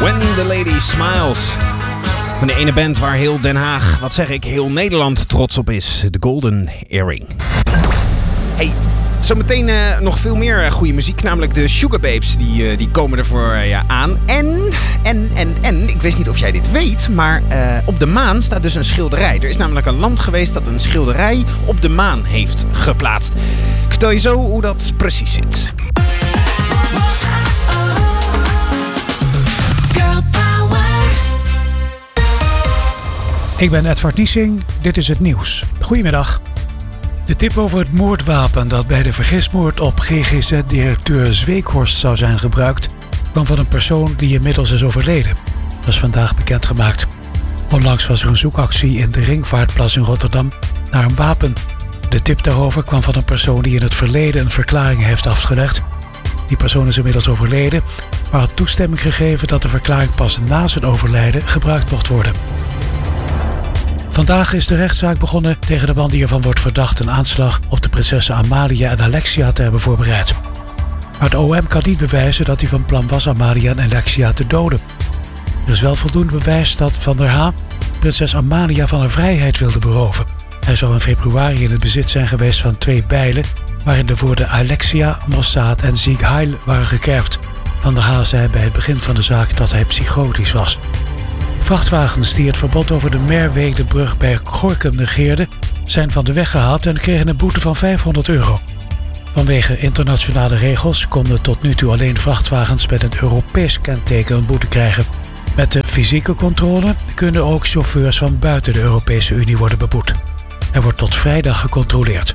When the Lady Smiles. Van de ene band waar heel Den Haag, wat zeg ik, heel Nederland trots op is. De Golden Earring. Hey, zometeen nog veel meer goede muziek. Namelijk de Sugababes, die komen ervoor aan. En, ik weet niet of jij dit weet, maar op de maan staat dus een schilderij. Er is namelijk een land geweest dat een schilderij op de maan heeft geplaatst. Ik vertel je zo hoe dat precies zit. Ik ben Edward Niesing, dit is het nieuws. Goedemiddag. De tip over het moordwapen dat bij de vergismoord op GGZ-directeur Zweekhorst zou zijn gebruikt, kwam van een persoon die inmiddels is overleden. Dat is vandaag bekendgemaakt. Onlangs was er een zoekactie in de Ringvaartplas in Rotterdam naar een wapen. De tip daarover kwam van een persoon die in het verleden een verklaring heeft afgelegd. Die persoon is inmiddels overleden, maar had toestemming gegeven dat de verklaring pas na zijn overlijden gebruikt mocht worden. Vandaag is de rechtszaak begonnen tegen de man die ervan wordt verdacht een aanslag op de prinsessen Amalia en Alexia te hebben voorbereid. Maar het OM kan niet bewijzen dat hij van plan was Amalia en Alexia te doden. Er is wel voldoende bewijs dat Van der Haan prinses Amalia van haar vrijheid wilde beroven. Hij zou in februari in het bezit zijn geweest van 2 bijlen waarin de woorden Alexia, Mossad en Sieg Heil waren gekerfd. Van der Haan zei bij het begin van de zaak dat hij psychotisch was. Vrachtwagens die het verbod over de Merwedebrug bij Gorinchem negeerden, zijn van de weg gehaald en kregen een boete van €500. Vanwege internationale regels konden tot nu toe alleen vrachtwagens met een Europees kenteken een boete krijgen. Met de fysieke controle kunnen ook chauffeurs van buiten de Europese Unie worden beboet. Er wordt tot vrijdag gecontroleerd.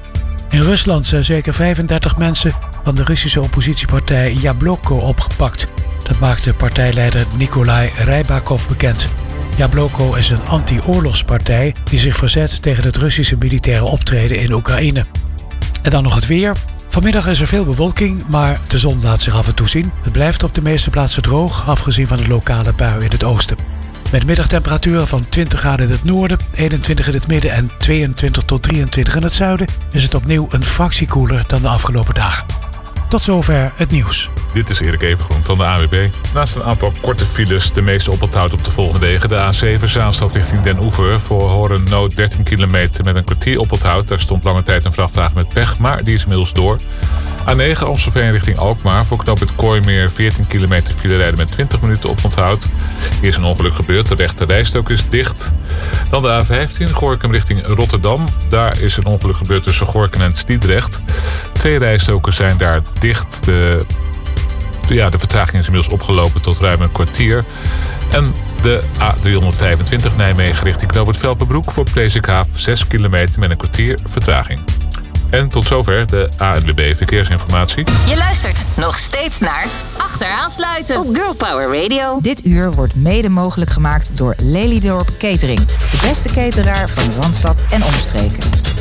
In Rusland zijn zeker 35 mensen van de Russische oppositiepartij Jabloko opgepakt. Dat maakte partijleider Nikolai Rybakov bekend. Jabloko is een anti-oorlogspartij die zich verzet tegen het Russische militaire optreden in Oekraïne. En dan nog het weer. Vanmiddag is er veel bewolking, maar de zon laat zich af en toe zien. Het blijft op de meeste plaatsen droog, afgezien van een lokale bui in het oosten. Met middagtemperaturen van 20 graden in het noorden, 21 in het midden en 22 tot 23 in het zuiden, is het opnieuw een fractie koeler dan de afgelopen dagen. Tot zover het nieuws. Dit is Erik Evengroen van de AWB. Naast een aantal korte files, de meeste oponthoud op de volgende wegen. De A7 Zaanstad richting Den Oever. Voor Horen-Noord 13 kilometer met een kwartier oponthoud. Daar stond lange tijd een vrachtwagen met pech, maar die is inmiddels door. A9 Amstelveen richting Alkmaar. Voor knooppunt Kooimeer 14 kilometer file rijden met 20 minuten oponthoud. Hier is een ongeluk gebeurd. De rechte rijstok is dicht. Dan de A15 Gorinchem richting Rotterdam. Daar is een ongeluk gebeurd tussen Gorinchem en Stiedrecht. 2 rijstoken zijn daar dicht. De vertraging is inmiddels opgelopen tot ruim een kwartier. En de A325 Nijmegen richting knooppunt Velpenbroek voor Presikhaaf 6 kilometer met een kwartier vertraging. En tot zover de ANWB Verkeersinformatie. Je luistert nog steeds naar Achteraansluiten op Girl Power Radio. Dit uur wordt mede mogelijk gemaakt door Lelydorp Catering. De beste cateraar van Randstad en omstreken.